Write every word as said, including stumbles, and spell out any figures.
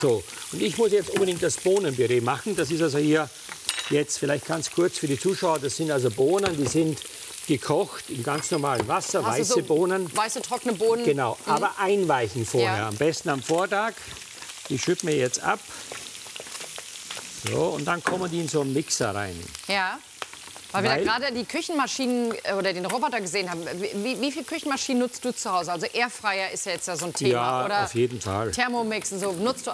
So, und ich muss jetzt unbedingt das Bohnenpüree machen. Das ist also hier jetzt vielleicht ganz kurz für die Zuschauer. Das sind also Bohnen, die sind gekocht in ganz normalem Wasser, Hast weiße du so Bohnen. Weiße, trockene Bohnen. Genau, Mhm. aber einweichen vorher. Ja. Am besten am Vortag. Die schütten wir jetzt ab. So, und dann kommen die in so einen Mixer rein. Ja. Weil wir Weil- da gerade die Küchenmaschinen äh, oder den Roboter gesehen haben. Wie, wie viele Küchenmaschinen nutzt du zu Hause? Also Airfryer ist ja jetzt ja so ein Thema. Ja, oder auf jeden Fall. Thermomix und so. Nutzt du